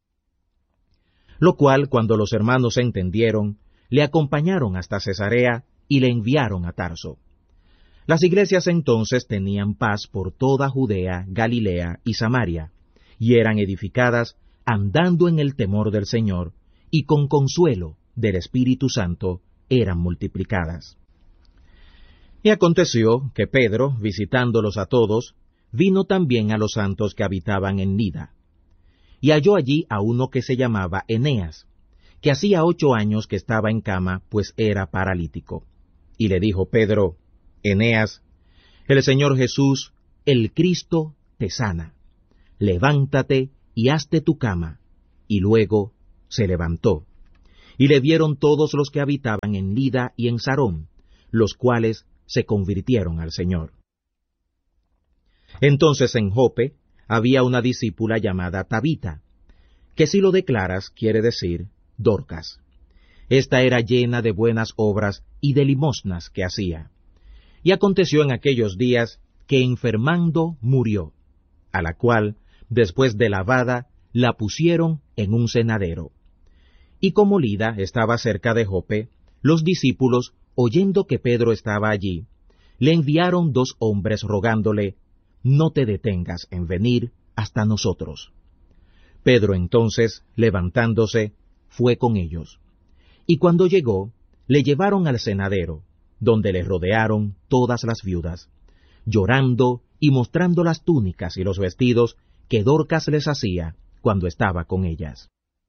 Lo cual, cuando los hermanos entendieron, le acompañaron hasta Cesarea y le enviaron a Tarso. Las iglesias entonces tenían paz por toda Judea, Galilea y Samaria, y eran edificadas andando en el temor del Señor, y con consuelo del Espíritu Santo eran multiplicadas. Y aconteció que Pedro, visitándolos a todos, vino también a los santos que habitaban en Lida. Y halló allí a uno que se llamaba Eneas, que hacía ocho años que estaba en cama, pues era paralítico. Y le dijo Pedro, Eneas, el Señor Jesús, el Cristo, te sana. levántate y hazte tu cama. Y luego se levantó. Y le vieron todos los que habitaban en Lida y en Sarón, los cuales se convirtieron al Señor. Entonces en Jope había una discípula llamada Tabita, que si lo declaras quiere decir Dorcas. Esta era llena de buenas obras y de limosnas que hacía. Y aconteció en aquellos días que enfermando murió, a la cual, después de lavada, la pusieron en un cenadero. Y como Lida estaba cerca de Jope, los discípulos, oyendo que Pedro estaba allí, le enviaron dos hombres rogándole, no te detengas en venir hasta nosotros. Pedro entonces, levantándose, fue con ellos. Y cuando llegó, le llevaron al cenadero, donde le rodearon todas las viudas, llorando y mostrando las túnicas y los vestidos que Dorcas les hacía cuando estaba con ellas.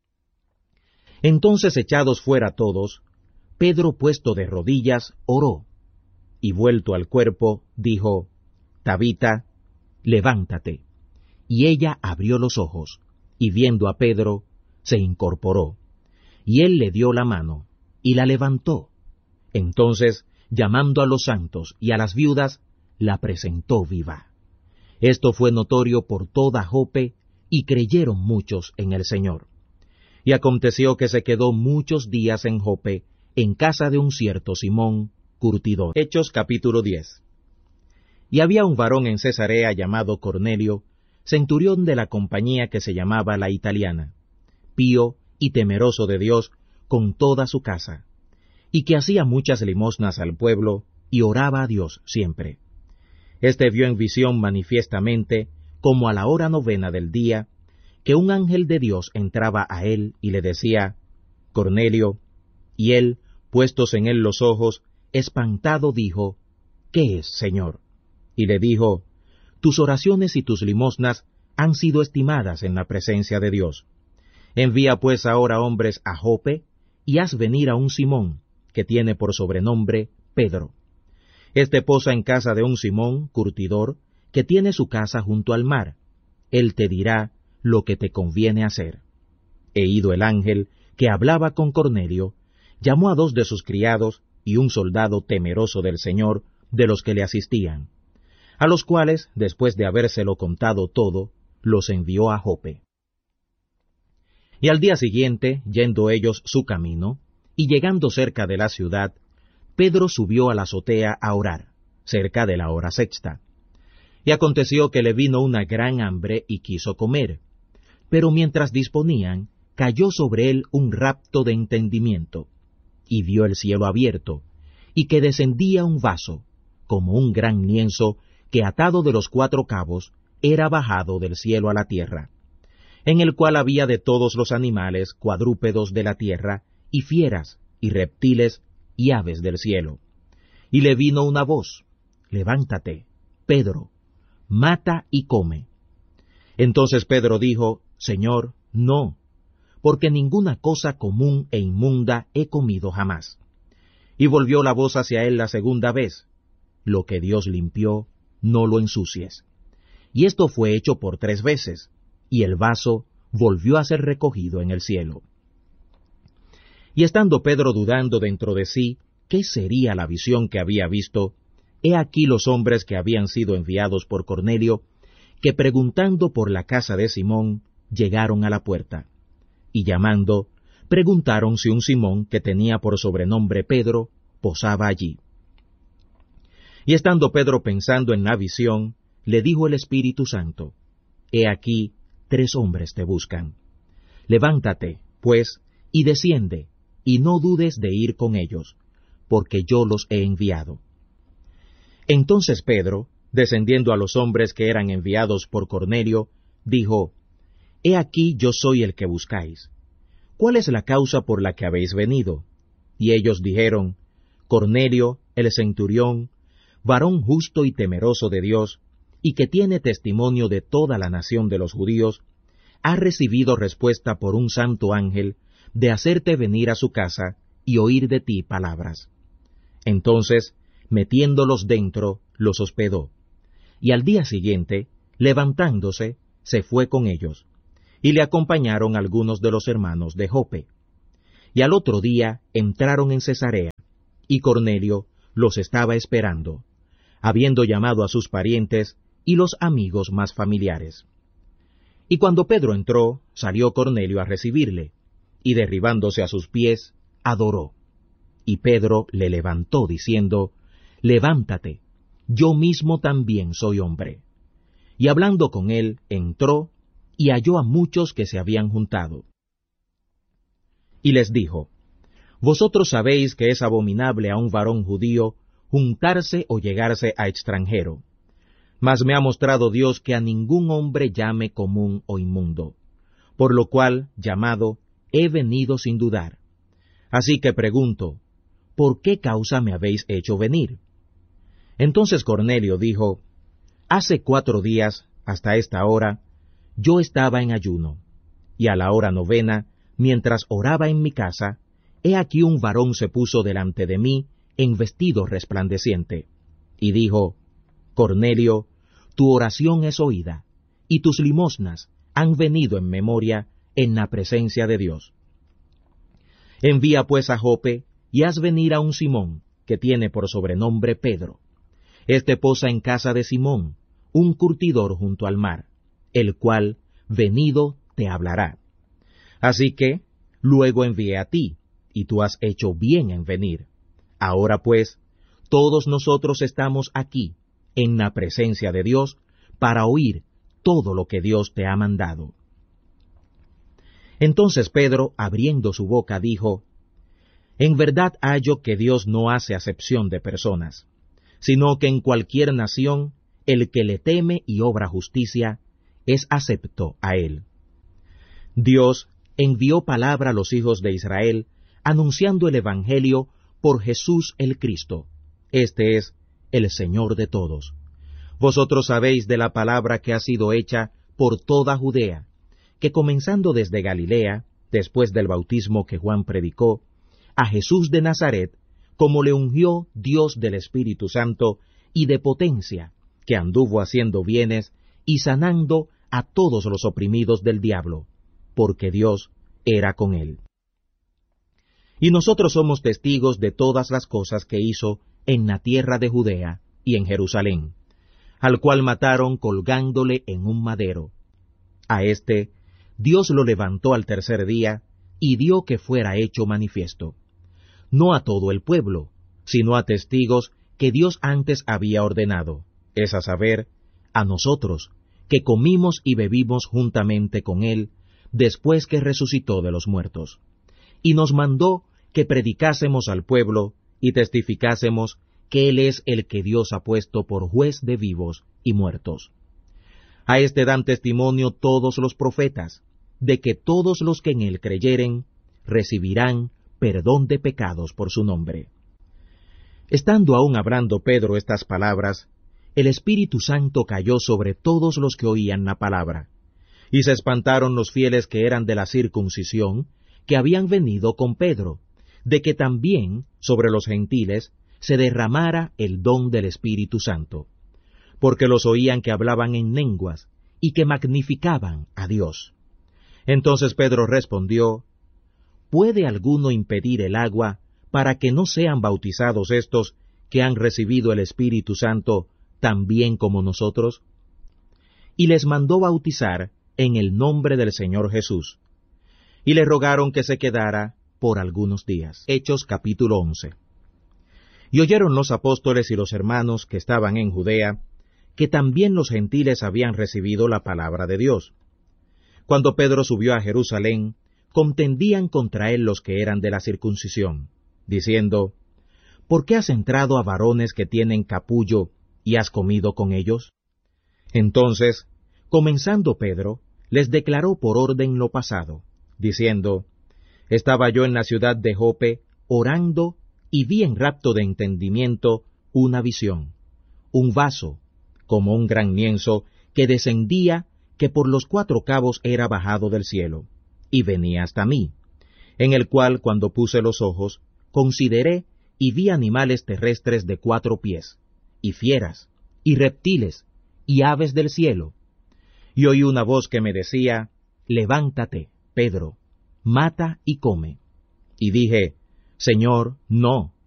Entonces, echados fuera todos, Pedro, puesto de rodillas, oró, y vuelto al cuerpo, dijo, Tabita, levántate. Y ella abrió los ojos, y viendo a Pedro, se incorporó. Y él le dio la mano, y la levantó. Entonces, llamando a los santos y a las viudas, la presentó viva. Esto fue notorio por toda Jope, y creyeron muchos en el Señor. Y aconteció que se quedó muchos días en Jope, en casa de un cierto Simón, curtidor. Hechos capítulo diez. Y había un varón en Cesarea llamado Cornelio, centurión de la compañía que se llamaba la Italiana, pío y temeroso de Dios con toda su casa, y que hacía muchas limosnas al pueblo, y oraba a Dios siempre. Este vio en visión manifiestamente, como a la hora novena del día, que un ángel de Dios entraba a él y le decía, Cornelio, y él, puestos en él los ojos, espantado dijo, ¿qué es, Señor? Y le dijo, tus oraciones y tus limosnas han sido estimadas en la presencia de Dios. Envía pues ahora hombres a Jope, y haz venir a un Simón, que tiene por sobrenombre Pedro. Este posa en casa de un Simón, curtidor, que tiene su casa junto al mar. Él te dirá lo que te conviene hacer. E ido el ángel, que hablaba con Cornelio, llamó a dos de sus criados y un soldado temeroso del Señor, de los que le asistían, a los cuales, después de habérselo contado todo, los envió a Jope. Y al día siguiente, yendo ellos su camino, y llegando cerca de la ciudad, Pedro subió a la azotea a orar, cerca de la hora sexta. Y aconteció que le vino una gran hambre y quiso comer, pero mientras disponían, cayó sobre él un rapto de entendimiento, y vio el cielo abierto, y que descendía un vaso, como un gran lienzo, que atado de los cuatro cabos, era bajado del cielo a la tierra, en el cual había de todos los animales cuadrúpedos de la tierra, y fieras, y reptiles, y aves del cielo. Y le vino una voz, levántate, Pedro, mata y come. Entonces Pedro dijo, Señor, no, porque ninguna cosa común e inmunda he comido jamás. Y volvió la voz hacia él la segunda vez, lo que Dios limpió, no lo ensucies. Y esto fue hecho por tres veces, y el vaso volvió a ser recogido en el cielo. Y estando Pedro dudando dentro de sí qué sería la visión que había visto, he aquí los hombres que habían sido enviados por Cornelio, que preguntando por la casa de Simón, llegaron a la puerta, y llamando, preguntaron si un Simón, que tenía por sobrenombre Pedro, posaba allí. Y estando Pedro pensando en la visión, le dijo el Espíritu Santo, He aquí, tres hombres te buscan. Levántate, pues, y desciende, y no dudes de ir con ellos, porque yo los he enviado. Entonces Pedro, descendiendo a los hombres que eran enviados por Cornelio, dijo, He aquí yo soy el que buscáis. ¿Cuál es la causa por la que habéis venido? Y ellos dijeron, Cornelio, el centurión, varón justo y temeroso de Dios, y que tiene testimonio de toda la nación de los judíos, ha recibido respuesta por un santo ángel de hacerte venir a su casa y oír de ti palabras. Entonces, metiéndolos dentro, los hospedó. Y al día siguiente, levantándose, se fue con ellos, y le acompañaron algunos de los hermanos de Jope. Y al otro día entraron en Cesarea, y Cornelio los estaba esperando, habiendo llamado a sus parientes y los amigos más familiares. Y cuando Pedro entró, salió Cornelio a recibirle, y derribándose a sus pies, adoró. Y Pedro le levantó, diciendo, «Levántate, yo mismo también soy hombre». Y hablando con él, entró, y halló a muchos que se habían juntado. Y les dijo, «Vosotros sabéis que es abominable a un varón judío juntarse o llegarse a extranjero. Mas me ha mostrado Dios que a ningún hombre llame común o inmundo, por lo cual, llamado, he venido sin dudar. Así que pregunto, ¿por qué causa me habéis hecho venir?» Entonces Cornelio dijo, «Hace cuatro días, hasta esta hora, yo estaba en ayuno, y a la hora novena, mientras oraba en mi casa, he aquí un varón se puso delante de mí en vestido resplandeciente, y dijo, Cornelio, tu oración es oída, y tus limosnas han venido en memoria en la presencia de Dios. Envía pues a Jope, y haz venir a un Simón, que tiene por sobrenombre Pedro. Este posa en casa de Simón, un curtidor junto al mar, el cual, venido, te hablará. Así que, luego envié a ti, y tú has hecho bien en venir. Ahora pues, todos nosotros estamos aquí, en la presencia de Dios, para oír todo lo que Dios te ha mandado». Entonces Pedro, abriendo su boca, dijo, «En verdad hallo que Dios no hace acepción de personas, sino que en cualquier nación el que le teme y obra justicia es acepto a él. Dios envió palabra a los hijos de Israel, anunciando el Evangelio por Jesús el Cristo. Este es el Señor de todos. Vosotros sabéis de la palabra que ha sido hecha por toda Judea, que comenzando desde Galilea, después del bautismo que Juan predicó, a Jesús de Nazaret, como le ungió Dios del Espíritu Santo y de potencia, que anduvo haciendo bienes y sanando a todos los oprimidos del diablo, porque Dios era con él. Y nosotros somos testigos de todas las cosas que hizo en la tierra de Judea y en Jerusalén, al cual mataron colgándole en un madero. A éste Dios lo levantó al tercer día y dio que fuera hecho manifiesto, no a todo el pueblo, sino a testigos que Dios antes había ordenado, es a saber, a nosotros, que comimos y bebimos juntamente con él, después que resucitó de los muertos. Y nos mandó que predicásemos al pueblo y testificásemos que él es el que Dios ha puesto por juez de vivos y muertos. A este dan testimonio todos los profetas, de que todos los que en él creyeren recibirán perdón de pecados por su nombre. Estando aún hablando Pedro estas palabras, el Espíritu Santo cayó sobre todos los que oían la palabra, y se espantaron los fieles que eran de la circuncisión, que habían venido con Pedro, de que también sobre los gentiles se derramara el don del Espíritu Santo, porque los oían que hablaban en lenguas y que magnificaban a Dios. Entonces Pedro respondió, ¿puede alguno impedir el agua para que no sean bautizados estos que han recibido el Espíritu Santo también como nosotros? Y les mandó bautizar en el nombre del Señor Jesús, y le rogaron que se quedara por algunos días. Hechos capítulo once. Y oyeron los apóstoles y los hermanos que estaban en Judea, que también los gentiles habían recibido la palabra de Dios. Cuando Pedro subió a Jerusalén, contendían contra él los que eran de la circuncisión, diciendo, ¿por qué has entrado a varones que tienen capullo y has comido con ellos? Entonces, comenzando Pedro, les declaró por orden lo pasado, diciendo, estaba yo en la ciudad de Jope, orando, y vi en rapto de entendimiento una visión, un vaso, como un gran lienzo, que descendía, que por los cuatro cabos era bajado del cielo, y venía hasta mí, en el cual, cuando puse los ojos, consideré y vi animales terrestres de cuatro pies, y fieras, y reptiles, y aves del cielo. y oí una voz que me decía, levántate, Pedro, mata y come. Y dije, Señor, no,